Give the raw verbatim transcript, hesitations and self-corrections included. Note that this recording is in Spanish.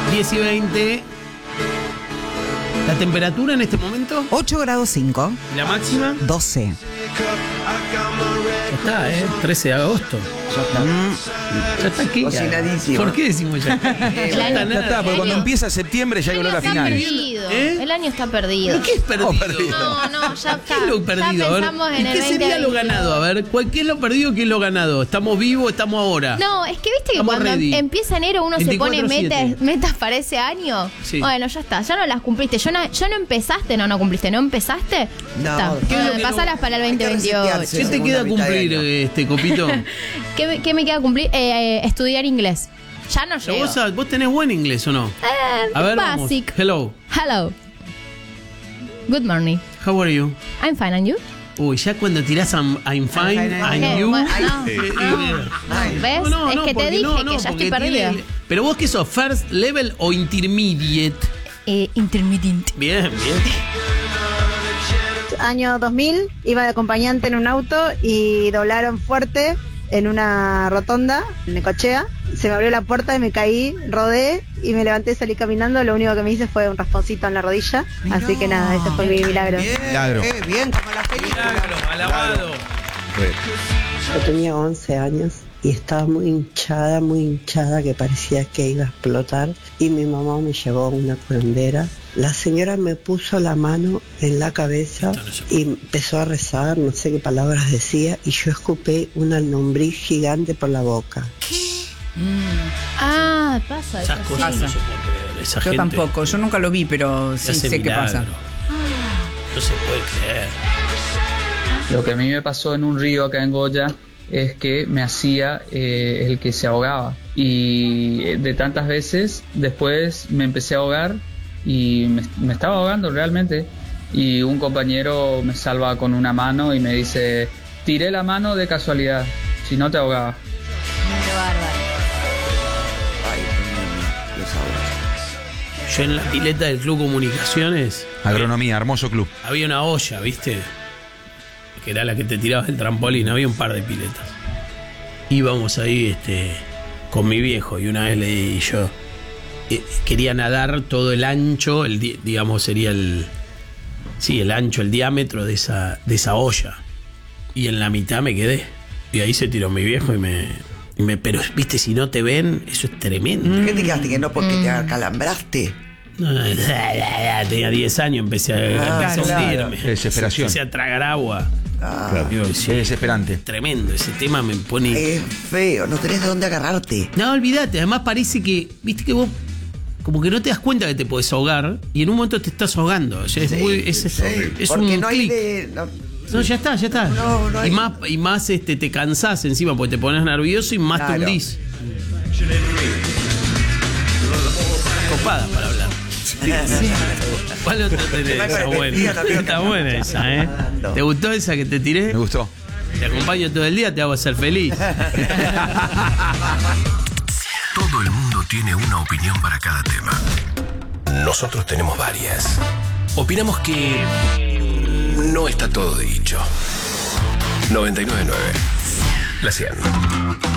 diez y veinte. ¿La temperatura en este momento? ocho grados cinco. ¿La máxima? doce. Ya está, ¿eh? trece de agosto. Ya está. Mm. Ya está aquí. Cocinadísimo. ¿Por qué decimos ya? Eh, Ya está Ya nada. está, porque cuando empieza septiembre ya hay El olor año a está final. perdido. ¿Eh? El año está perdido. ¿Pero qué es perdido? Oh, perdido. No, no, ya está. ¿Qué es lo perdido? Ya A ver, pensamos en ¿y el qué sería lo veinte veintidós. ganado? A ver, ¿cuál- ¿qué es lo perdido? ¿Qué es lo ganado? ¿Estamos vivos? ¿Estamos ahora? No, es que viste que Estamos cuando ready. empieza enero uno se pone veinticuatro siete. metas, metas para ese año. Sí. Bueno, ya está, ya no las cumpliste. Yo no, yo no empezaste, no, no cumpliste, ¿no empezaste? No, Está. ¿qué es lo Bueno, que pasalas no- para el hay que veinte veintiocho. resetearse. ¿Qué te Segunda queda mitad de cumplir, año. este copito? ¿Qué, me- qué me queda cumplir? Eh, eh, estudiar inglés. Ya no Pero llego. ¿Vos, sab- ¿Vos tenés buen inglés o no? Eh, A ver, vamos. basic. Hello, Hello. Good morning. how are you? I'm fine, and you? Uy, ya cuando tirás I'm, I'm fine, I'm fine, I'm Eh, you. bueno, no, eh, eh, no. ¿Ves? No, no, es no, que te porque dije no, no, que ya porque estoy perdida. tiene- Pero vos, ¿qué sos? ¿First level o intermediate? Eh, intermittent. Bien, bien. Año dos mil, iba de acompañante en un auto y doblaron fuerte en una rotonda, en Necochea. Se me abrió la puerta y me caí, rodé y me levanté y salí caminando. Lo único que me hice fue un rasponcito en la rodilla. Así que nada, ese fue mi milagro. Bien, Milagro. eh, bien, como la película. Milagro, alabado. Yo tenía once años y estaba muy hinchada, muy hinchada, que parecía que iba a explotar, y mi mamá me llevó a una curandera. La señora me puso la mano en la cabeza y empezó a rezar, no sé qué palabras decía, y yo escupé una lombriz gigante por la boca. Ah, pasa. Esas eso, cosas sí. no se pueden creer. Esa Yo gente tampoco, yo nunca lo vi, pero que sí hace sé qué pasa. milagro. No se puede creer. Lo que a mí me pasó en un río acá en Goya es que me hacía eh, el que se ahogaba. Y eh, de tantas veces, después me empecé a ahogar y me, me estaba ahogando realmente. Y un compañero me salva con una mano y me dice, tiré la mano de casualidad, si no te ahogaba. Qué bárbaro. Ay, Dios mío, los abrazos. Yo en la pileta del Club Comunicaciones Agronomía, hermoso club. había una olla, ¿viste? Que era la que te tirabas el trampolín. Había un par de piletas. Íbamos ahí este, con mi viejo y una vez le di yo. eh, quería nadar todo el ancho, el, di- digamos, sería el. Sí, el ancho, el diámetro de esa, de esa olla. Y en la mitad me quedé. Y ahí se tiró mi viejo y me. y me pero, viste, si no te ven, eso es tremendo. ¿Qué te quedaste? Que no porque te acalambraste. No, no, tenía diez años, empecé a, Ah, empecé a claro. hundirme. Desesperación. Empecé a tragar agua. Ah, Digo, Es sí, desesperante. tremendo, ese tema me pone. es feo, no tenés de dónde agarrarte. No, olvídate, además parece que, viste que vos como que no te das cuenta que te podés ahogar y en un momento te estás ahogando. O sea, es, Sí, muy, es, es- sí, es porque un no hay clic. de. no- No, ya está, ya está. No, no hay- Y más, y más este, te cansás encima porque te pones nervioso y más te Claro. hundís. Copada para hablar. ¿Cuál otra tenés? Está Está con el buena, vestido, no creo que está buena estamos esa, ¿eh? hablando. ¿Te gustó esa que te tiré? Me gustó. Te acompaño todo el día, te hago hacer feliz. Todo el mundo tiene una opinión para cada tema. Nosotros tenemos varias. Opinamos que no está todo dicho. noventa y nueve punto nueve. La cien.